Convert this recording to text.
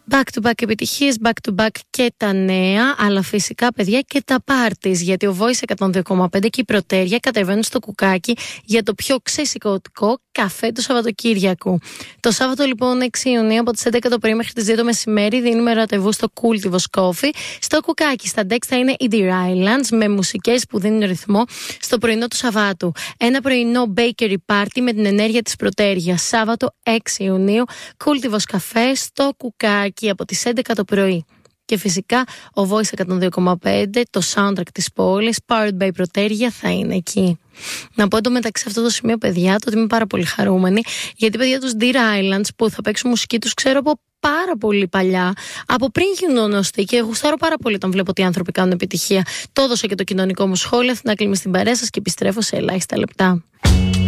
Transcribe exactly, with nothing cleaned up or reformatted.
Back to back επιτυχίες, back to back και τα νέα, αλλά φυσικά παιδιά και τα πάρτις, γιατί ο Voice εκατόν δύο κόμμα πέντε και η Πρωτέρια κατεβαίνουν στο κουκάκι για το πιο ξεσηκωτικό καφέ του Σαββατοκύριακου. Το Σάββατο λοιπόν έξι Ιουνίου από τις έντεκα το πρωί μέχρι τις δύο το μεσημέρι δίνουμε ραντεβού στο Cultivos Coffee. Στο κουκάκι στα ντεξ θα είναι οι Deer Islands με μουσικές που δίνουν ρυθμό στο πρωινό του Σαββάτου. Ένα πρωινό bakery party με την ενέργεια της Πρωτέριας. Σάββατο έξι Ιουνίου, Cultivos Café στο κουκάκι από τις έντεκα το πρωί. Και φυσικά ο Voice εκατόν δύο κόμμα πέντε, το soundtrack της πόλης, Powered by Πρωτέρια, θα είναι εκεί. Να πω εντωμεταξύ αυτό το σημείο, παιδιά, το ότι είμαι πάρα πολύ χαρούμενη, γιατί παιδιά τους Deer Islands που θα παίξουν μουσική τους ξέρω από πάρα πολύ παλιά, από πριν γίνουν γνωστοί, και γουστάρω πάρα πολύ όταν βλέπω ότι οι άνθρωποι κάνουν επιτυχία. Το έδωσα και το κοινωνικό μου σχόλιο. Να κλείνουμε στην παρέα σας και επιστρέφω σε ελάχιστα λεπτά.